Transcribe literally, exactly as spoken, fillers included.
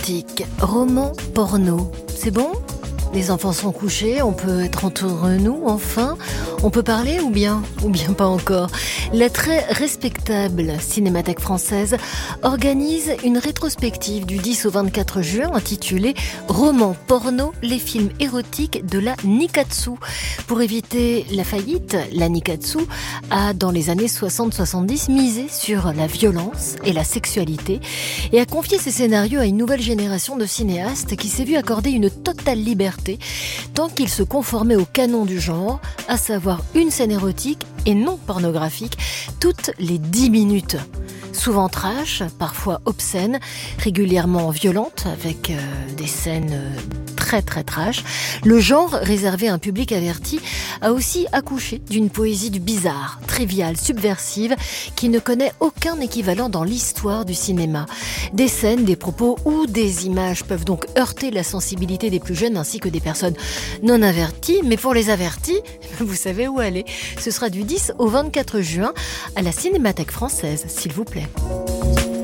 érotique, roman porno, c'est bon ? Les enfants sont couchés, on peut être entre nous, enfin. On peut parler ou bien, ou bien pas encore. La très respectable Cinémathèque française organise une rétrospective du dix au vingt-quatre juin intitulée « Roman porno, les films érotiques de la Nikkatsu ». Pour éviter la faillite, la Nikkatsu a, dans les années soixante soixante-dix, misé sur la violence et la sexualité et a confié ses scénarios à une nouvelle génération de cinéastes qui s'est vu accorder une totale liberté tant qu'il se conformait au canon du genre, à savoir une scène érotique et non pornographique toutes les dix minutes. Souvent trash, parfois obscène, régulièrement violente, avec euh, des scènes euh, très très trash, le genre réservé à un public averti a aussi accouché d'une poésie du bizarre, triviale, subversive, qui ne connaît aucun équivalent dans l'histoire du cinéma. Des scènes, des propos ou des images peuvent donc heurter la sensibilité des plus jeunes ainsi que des personnes non averties, mais pour les avertis, vous savez où aller. Ce sera du dix au vingt-quatre juin à la Cinémathèque française, s'il vous plaît.